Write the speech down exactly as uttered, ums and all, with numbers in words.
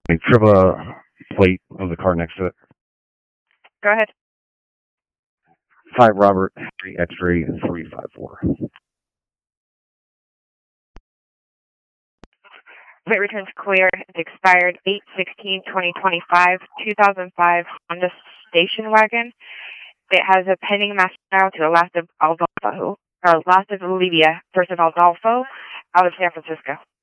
A triple plate of the car next to it. Go ahead. Five Robert three X-ray three five four. Plate returns clear. It's expired eight sixteen twenty twenty-five, two thousand five Honda station wagon. It has a pending master file to Last of Adolfo, or Last of Olivia, First of Adolfo, out of San Francisco.